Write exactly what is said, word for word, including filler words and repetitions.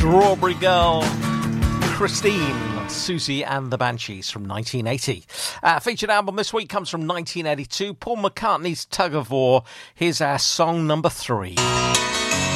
Strawberry Girl, Christine, Susie and the Banshees from nineteen eighty. Uh, featured album this week comes from nineteen eighty-two, Paul McCartney's Tug of War. Here's our song number three.